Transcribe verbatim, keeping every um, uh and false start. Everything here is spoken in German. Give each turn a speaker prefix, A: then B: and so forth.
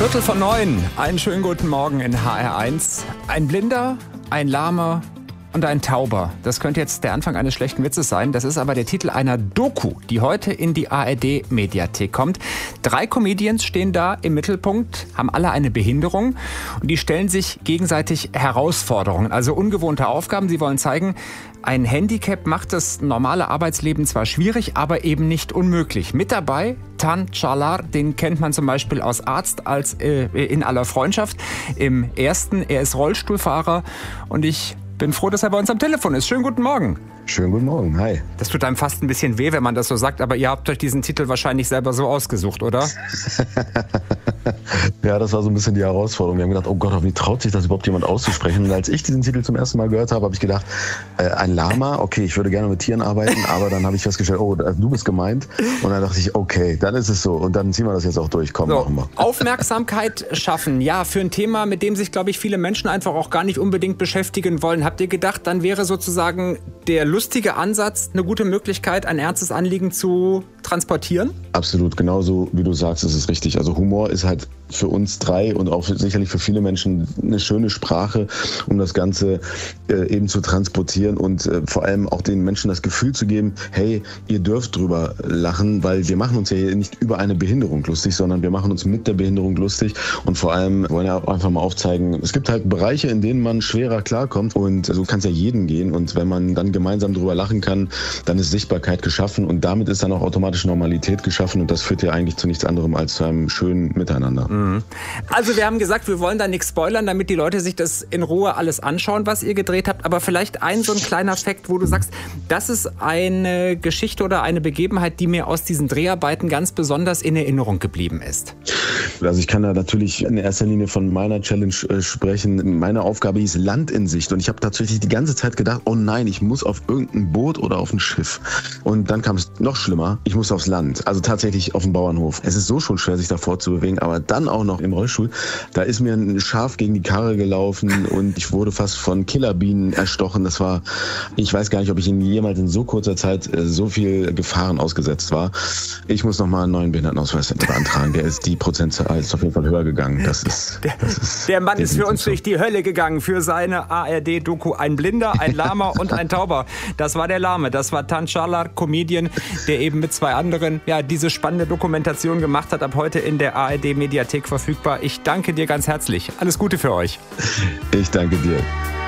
A: Viertel von neun. Einen schönen guten Morgen in H R eins. Ein Blinder, ein Lahmer und ein Tauber. Das könnte jetzt der Anfang eines schlechten Witzes sein. Das ist aber der Titel einer Doku, die heute in die A R D-Mediathek kommt. Drei Comedians stehen da im Mittelpunkt, haben alle eine Behinderung und die stellen sich gegenseitig Herausforderungen, also ungewohnte Aufgaben. Sie wollen zeigen, ein Handicap macht das normale Arbeitsleben zwar schwierig, aber eben nicht unmöglich. Mit dabei Tan Chalaar, den kennt man zum Beispiel als Arzt als äh, in aller Freundschaft. Im ersten, er ist Rollstuhlfahrer und ich bin froh, dass er bei uns am Telefon ist. Schönen guten Morgen.
B: Schönen guten Morgen, hi.
A: Das tut einem fast ein bisschen weh, wenn man das so sagt, aber ihr habt euch diesen Titel wahrscheinlich selber so ausgesucht, oder?
B: Ja, das war so ein bisschen die Herausforderung. Wir haben gedacht, oh Gott, wie traut sich das überhaupt jemand auszusprechen? Und als ich diesen Titel zum ersten Mal gehört habe, habe ich gedacht, äh, ein Lama, okay, ich würde gerne mit Tieren arbeiten, aber dann habe ich festgestellt, oh, du bist gemeint. Und dann dachte ich, okay, dann ist es so. Und dann ziehen wir das jetzt auch durch. Komm,
A: so,
B: machen wir.
A: Aufmerksamkeit schaffen, ja, für ein Thema, mit dem sich, glaube ich, viele Menschen einfach auch gar nicht unbedingt beschäftigen wollen. Habt ihr gedacht, dann wäre sozusagen der lustige Ansatz eine gute Möglichkeit, ein ernstes Anliegen zu transportieren?
B: Absolut, genauso wie du sagst, ist es richtig. Also Humor ist halt für uns drei und auch für, sicherlich für viele Menschen eine schöne Sprache, um das Ganze äh, eben zu transportieren und äh, vor allem auch den Menschen das Gefühl zu geben, hey, ihr dürft drüber lachen, weil wir machen uns ja hier nicht über eine Behinderung lustig, sondern wir machen uns mit der Behinderung lustig und vor allem wollen ja auch einfach mal aufzeigen, es gibt halt Bereiche, in denen man schwerer klarkommt und so kann es ja jedem gehen und wenn man dann gemeinsam drüber lachen kann, dann ist Sichtbarkeit geschaffen und damit ist dann auch automatisch Normalität geschaffen und das führt ja eigentlich zu nichts anderem als zu einem schönen Miteinander.
A: Also wir haben gesagt, wir wollen da nichts spoilern, damit die Leute sich das in Ruhe alles anschauen, was ihr gedreht habt. Aber vielleicht ein so ein kleiner Fakt, wo du sagst, das ist eine Geschichte oder eine Begebenheit, die mir aus diesen Dreharbeiten ganz besonders in Erinnerung geblieben ist.
B: Also ich kann da natürlich in erster Linie von meiner Challenge äh, sprechen. Meine Aufgabe hieß Land in Sicht. Und ich habe tatsächlich die ganze Zeit gedacht, oh nein, ich muss auf irgendein Boot oder auf ein Schiff. Und dann kam es noch schlimmer, ich muss aufs Land. Also tatsächlich auf den Bauernhof. Es ist so schon schwer, sich da vorzubewegen, aber dann auch noch im Rollstuhl. Da ist mir ein Schaf gegen die Karre gelaufen und ich wurde fast von Killerbienen erstochen. Das war, ich weiß gar nicht, ob ich in jemals in so kurzer Zeit so viel Gefahren ausgesetzt war. Ich muss nochmal einen neuen Behindertenausweis beantragen. Der ist, die Prozentzahl ist auf jeden Fall höher gegangen. Das ist, das ist
A: der Mann ist für uns durch die Hölle gegangen, für seine A R D-Doku. Ein Blinder, ein Lama und ein Tauber. Das war der Lahme. Das war Tan Chalaar, Comedian, der eben mit zwei anderen ja, diese spannende Dokumentation gemacht hat. Ab heute in der A R D-Mediathek verfügbar. Ich danke dir ganz herzlich. Alles Gute für euch.
B: Ich danke dir.